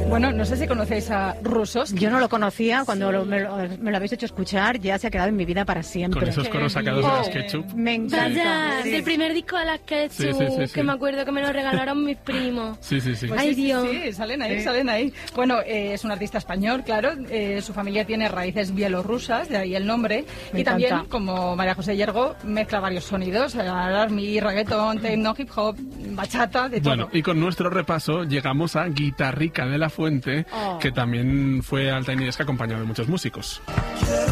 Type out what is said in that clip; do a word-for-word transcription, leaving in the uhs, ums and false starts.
Bueno, no sé si conocéis a Russoski. Yo no lo conocía, cuando lo, me, lo, me lo habéis hecho escuchar, ya se ha quedado en mi vida para siempre. Con esos coros sacados de las Ketchup. Me encanta. Vaya, Sí. del primer disco de las Ketchup, Sí, sí, sí, sí. que me acuerdo que me lo regalaron mis primos. Sí, sí, sí. Pues Ay, sí, Dios. Sí, sí, salen ahí, Sí. salen ahí. Bueno, eh, es un artista español, claro. Eh, su familia tiene raíces bielorrusas, de ahí el nombre. Me y también, encanta. como María José Yergo, mezcla varios sonidos: R&B, reggaeton, techno, hip hop, bachata, de todo. Bueno, y con nuestro repaso llegamos a Guitarrica de la Fuente, Oh. que también fue al Tiny Desk acompañado de muchos músicos.